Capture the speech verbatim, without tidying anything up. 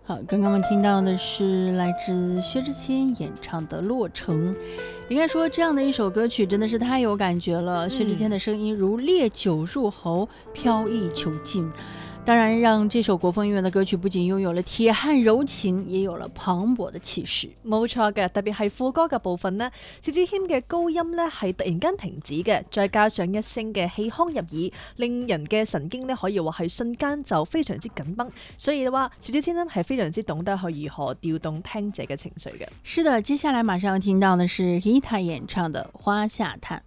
好，刚刚我们听到的是来自薛之谦演唱的《洛城》。应该说这样的一首歌曲真的是太有感觉了，薛之谦的声音如烈酒入喉，飘逸遒劲。当然讓這首國風音樂的歌曲不僅擁有了鐵漢柔情，也有了磅礴的氣勢。 冇錯嘅，特別係副歌嘅部分呢，薛之謙嘅高音呢係突然間停止嘅，再加上一聲嘅氣腔入耳，令人嘅神經呢可以話係瞬間就非常之緊繃。所以嘅話，薛之謙呢係非常之懂得去如何調動聽者嘅情緒嘅。 是的，接下來馬上要聽到的是 Hita 演唱的《花下嘆》。